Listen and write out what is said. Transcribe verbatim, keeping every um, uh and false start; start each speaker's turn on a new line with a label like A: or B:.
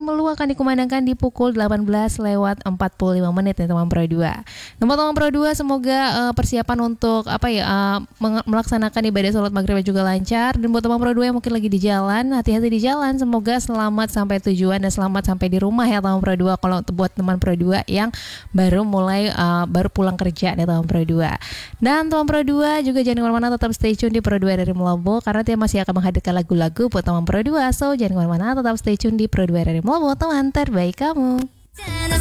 A: Melu akan dikumandangkan di pukul delapan belas lewat empat puluh lima menit nih teman Pro dua. Nah, teman Pro dua semoga uh, persiapan untuk apa ya uh, melaksanakan ibadah sholat maghrib juga lancar. Dan buat teman Pro dua yang mungkin lagi di jalan, hati-hati di jalan. Semoga selamat sampai tujuan dan selamat sampai di rumah ya teman Pro dua. Kalau untuk buat teman Pro dua yang baru mulai uh, baru pulang kerja nih teman Pro dua. Dan teman Pro dua juga jangan kemana-mana, tetap stay tune di Pro dua dari Melobo karena dia masih akan menghadirkan lagu-lagu buat teman Pro dua. So jangan kemana-mana, tetap stay tune di Pro dua dari Melobo, teman terbaik kamu.